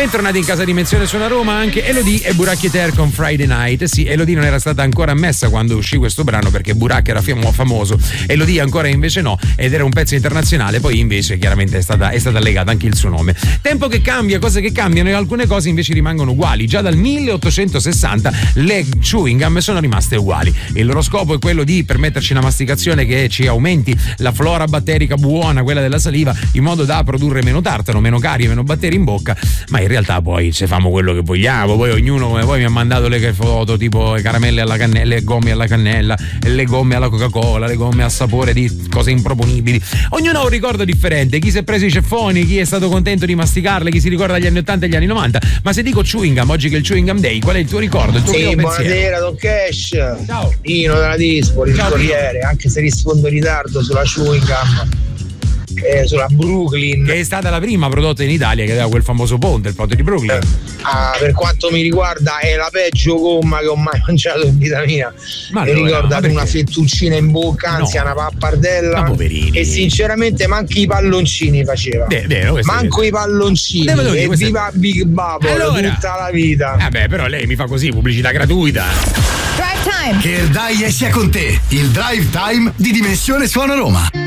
Bentornati in casa Dimensione Suona Roma, anche Elodie e Burak Yeter con Friday Night. Sì, Elodie non era stata ancora ammessa quando uscì questo brano perché Burak era famoso, Elodie ancora invece no, ed era un pezzo internazionale, poi invece chiaramente è stata legata anche il suo nome. Tempo che cambia, cose che cambiano, e alcune cose invece rimangono uguali. Già dal 1860 le chewing gum sono rimaste uguali. Il loro scopo è quello di permetterci una masticazione che ci aumenti la flora batterica buona, quella della saliva, in modo da produrre meno tartaro, meno carie, meno batteri in bocca, ma in realtà poi ci famo quello che vogliamo. Poi ognuno, come poi mi ha mandato le foto tipo le caramelle alla cannella, le gomme alla cannella, le gomme alla Coca-Cola, le gomme a sapore di cose improponibili. Ognuno ha un ricordo differente, chi si è preso i ceffoni, chi è stato contento di masticarle, chi si ricorda gli anni 80 e gli anni 90. Ma se dico chewing gum, oggi che è il chewing gum day, qual è il tuo ricordo? Il tuo buonasera Don Cash. Ciao. Pino della Dispoli, il Corriere, anche se rispondo in ritardo sulla chewing gum, sulla Brooklyn, che è stata la prima prodotta in Italia, che aveva quel famoso ponte, il ponte di Brooklyn. Per quanto mi riguarda è la peggio gomma che ho mai mangiato in vita mia. Ma mi ricorda una fettuccina in bocca, anzi una pappardella, e sinceramente manco i palloncini faceva. Manco i palloncini. E viva Big Bubble tutta la vita. Vabbè, però lei mi fa così, pubblicità gratuita. Drive Time. Che il dai sia con te, il Drive Time di Dimensione Suona Roma.